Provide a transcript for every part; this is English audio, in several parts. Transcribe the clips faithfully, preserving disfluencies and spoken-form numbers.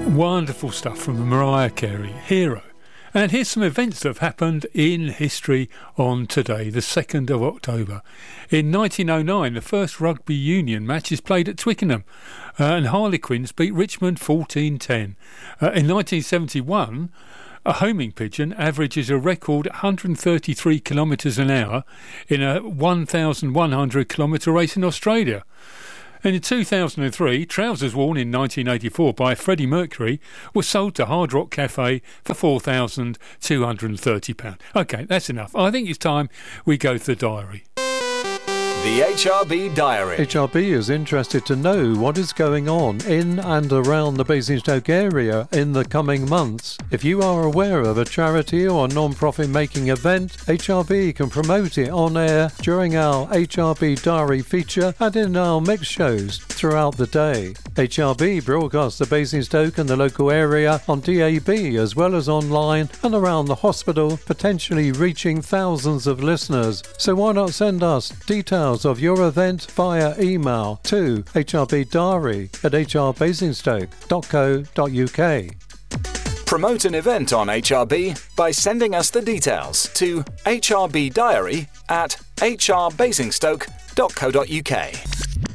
Wonderful stuff from Mariah Carey, Hero. And here's some events that have happened in history on today, the second of October. In nineteen oh nine, the first rugby union match is played at Twickenham, uh, and Harlequins beat Richmond fourteen ten. Uh, in nineteen seventy-one, a homing pigeon averages a record one hundred thirty-three kilometres an hour in a one thousand one hundred kilometre race in Australia. And in two thousand three, trousers worn in nineteen eighty-four by Freddie Mercury were sold to Hard Rock Cafe for four thousand two hundred thirty pounds. OK, that's enough. I think it's time we go to the diary. The H R B Diary. H R B is interested to know what is going on in and around the Basingstoke area in the coming months. If you are aware of a charity or non-profit making event, H R B can promote it on air during our H R B Diary feature and in our mix shows throughout the day. H R B broadcasts the Basingstoke and the local area on D A B as well as online and around the hospital, potentially reaching thousands of listeners. So why not send us details of your event via email to hrbdiary at h r basingstoke dot co dot u k. Promote an event on H R B by sending us the details to hrbdiary at h r basingstoke dot co dot u k.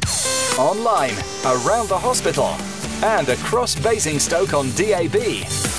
Online, around the hospital, and across Basingstoke on D A B.